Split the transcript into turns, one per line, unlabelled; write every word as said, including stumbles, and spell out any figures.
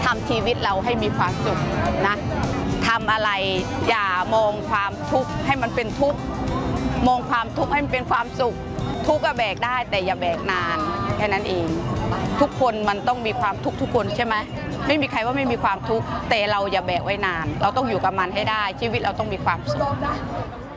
ำชีวิตเราให้มีความสุขนะทำอะไรอย่ามองความทุกข์ให้มันเป็นทุกข์มองความทุกข์ให้มันเป็นความสุขทุกข์ก็แบกได้แต่อย่าแบกนานแค่นั้นเองทุกคนมันต้องมีความทุกข์ทุกคนใช่ไหมไม่มีใครว่าไม่มีความทุกข์แต่เราอย่าแบกไว้นานเราต้องอยู่กับมันให้ได้ชีวิตเราต้องมีความสุข